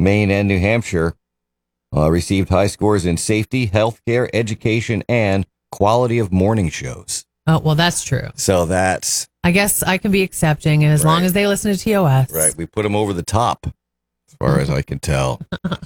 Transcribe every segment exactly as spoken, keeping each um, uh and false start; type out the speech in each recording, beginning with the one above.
Maine and New Hampshire uh, received high scores in safety, healthcare, education, and quality of morning shows. Oh, well, that's true. So that's... I guess I can be accepting as right. long as they listen to T O S. Right. We put them over the top, as far as I can tell.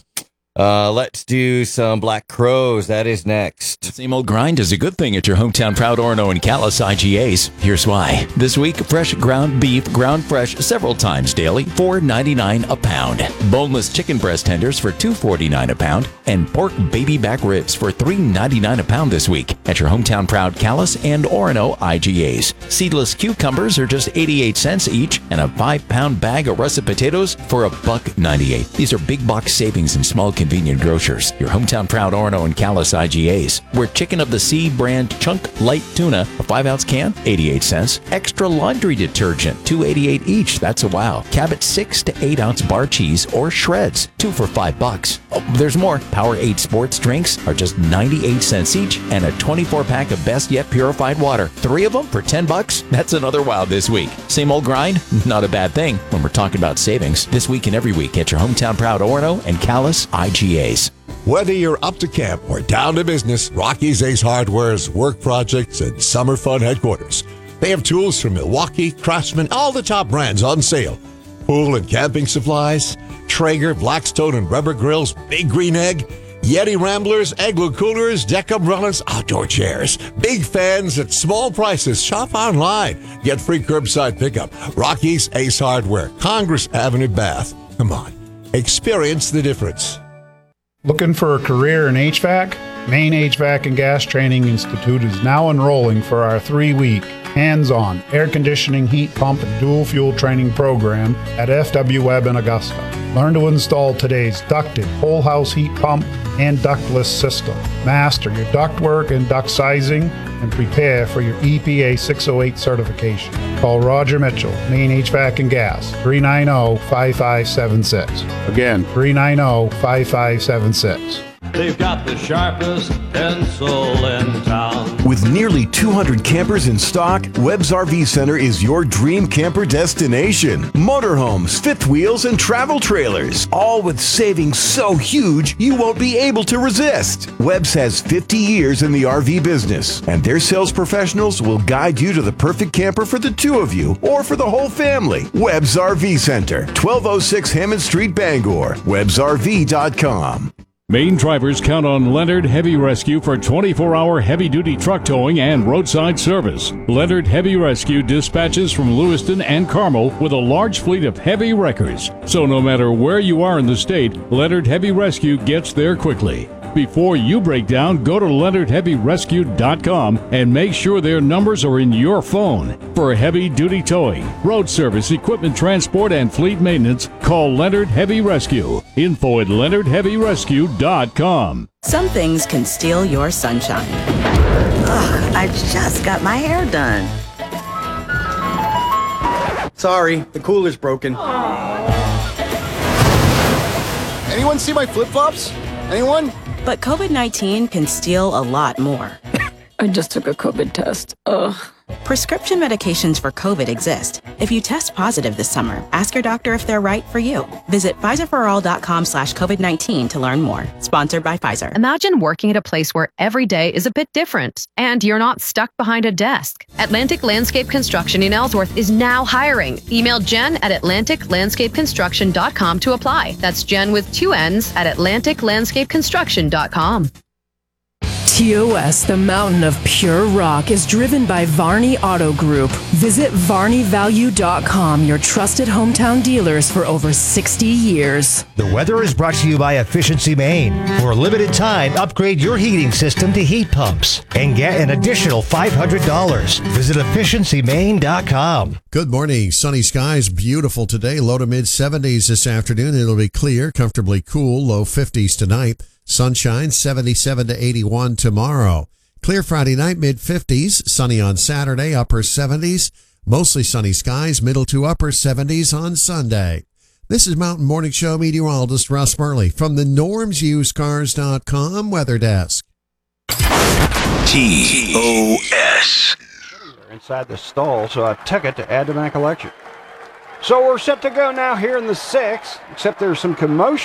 Uh, let's do some Black Crows. That is next. The same old grind is a good thing at your hometown Proud Orono and Callis I G As. Here's why. This week, fresh ground beef, ground fresh several times daily, four ninety-nine a pound. Boneless chicken breast tenders for two forty-nine a pound, and pork baby back ribs for three ninety-nine a pound this week at your hometown Proud Callis and Orono I G As. Seedless cucumbers are just eighty-eight cents each, and a five pound bag of russet potatoes for a buck ninety-eight. These are big box savings in small convenient grocers. Your hometown Proud Orono and Callis I G As. Where Chicken of the Sea brand chunk light tuna, a five ounce can, eighty-eight cents. Extra laundry detergent, two eighty-eight each. That's a wow. Cabot six to eight ounce bar cheese or shreds, two for five bucks. Oh, there's more. Powerade sports drinks are just ninety-eight cents each, and a twenty-four pack of Best Yet purified water. Three of them for ten bucks. That's another wow this week. Same old grind? Not a bad thing when we're talking about savings. This week and every week at your hometown Proud Orono and Callis I G As. Whether you're up to camp or down to business, Rocky's Ace Hardware's work projects and summer fun headquarters. They have tools from Milwaukee, Craftsman, all the top brands on sale. Pool and camping supplies, Traeger, Blackstone and rubber grills, Big Green Egg, Yeti Ramblers, Igloo coolers, deck umbrellas, outdoor chairs. Big fans at small prices. Shop online. Get free curbside pickup. Rocky's Ace Hardware, Congress Avenue, Bath. Come on, experience the difference. Looking for a career in H V A C? Maine H V A C and Gas Training Institute is now enrolling for our three-week hands-on air conditioning, heat pump, and dual fuel training program at F W Webb in Augusta. Learn to install today's ducted whole house heat pump and ductless system. Master your ductwork and duct sizing and prepare for your E P A six oh eight certification. Call Roger Mitchell, Maine H V A C and Gas, three nine zero, five five seven six. Again, three nine zero, five five seven six. They've got the sharpest pencil in town. With nearly two hundred campers in stock, Webb's R V Center is your dream camper destination. Motorhomes, fifth wheels, and travel trailers, all with savings so huge you won't be able to resist. Webb's has fifty years in the R V business, and their sales professionals will guide you to the perfect camper for the two of you or for the whole family. Webb's R V Center, twelve oh six Hammond Street, Bangor. Webbs R V dot com. Maine drivers count on Leonard Heavy Rescue for twenty-four hour heavy-duty truck towing and roadside service. Leonard Heavy Rescue dispatches from Lewiston and Carmel with a large fleet of heavy wreckers. So no matter where you are in the state, Leonard Heavy Rescue gets there quickly. Before you break down, go to Leonard Heavy Rescue dot com and make sure their numbers are in your phone. For heavy-duty towing, road service, equipment transport, and fleet maintenance, call Leonard Heavy Rescue. Info at Leonard Heavy Rescue dot com. Some things can steal your sunshine. Ugh, I just got my hair done. Sorry, the cooler's broken. Anyone see my flip-flops? Anyone? But COVID nineteen can steal a lot more. I just took a COVID test. Ugh. Prescription medications for COVID exist. If you test positive this summer, ask your doctor if they're right for you. Visit Pfizer for all dot com slash COVID nineteen to learn more. Sponsored by Pfizer. Imagine working at a place where every day is a bit different and you're not stuck behind a desk. Atlantic Landscape Construction in Ellsworth is now hiring. Email Jen at Atlantic Landscape Construction dot com to apply. That's Jen with two N's at Atlantic Landscape Construction dot com. T O S, the mountain of pure rock, is driven by Varney Auto Group. Visit Varney Value dot com, your trusted hometown dealers for over sixty years. The weather is brought to you by Efficiency Maine. For a limited time, upgrade your heating system to heat pumps and get an additional five hundred dollars. Visit Efficiency Maine dot com. Good morning. Sunny skies, beautiful today. Low to mid seventies this afternoon. It'll be clear, comfortably cool, low fifties tonight. Sunshine, seventy-seven to eighty-one tomorrow. Clear Friday night, mid fifties. Sunny on Saturday, upper seventies. Mostly sunny skies, middle to upper seventies on Sunday. This is Mountain Morning Show meteorologist Russ Murley from the Norms Used Cars dot com weather desk. T O S. Inside the stall, so I took it to add to my collection. So we're set to go now here in the sixth, except there's some commotion.